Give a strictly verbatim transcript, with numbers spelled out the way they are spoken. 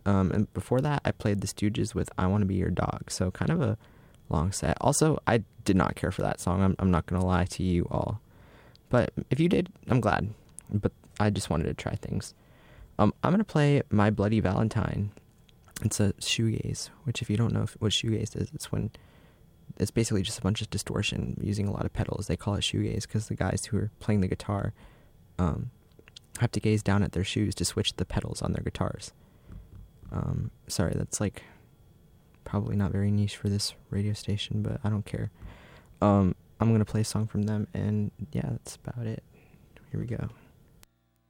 Um, and before that, I played the Stooges with I Want to Be Your Dog. So kind of a long set. Also, I did not care for that song. I'm, I'm not going to lie to you all. But if you did, I'm glad. But I just wanted to try things. Um, I'm going to play My Bloody Valentine. It's a shoegaze, which if you don't know what shoegaze is, it's when it's basically just a bunch of distortion using a lot of pedals. They call it shoegaze because the guys who are playing the guitar um, have to gaze down at their shoes to switch the pedals on their guitars. Um, sorry, that's like probably not very niche for this radio station, but I don't care. Um, I'm going to play a song from them, and yeah, that's about it. Here we go.